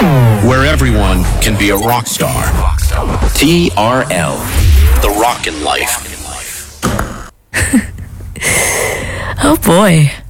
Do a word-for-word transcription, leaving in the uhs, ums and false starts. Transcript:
where everyone can be a rock star. T R L, The Rockin' Life. Oh boy.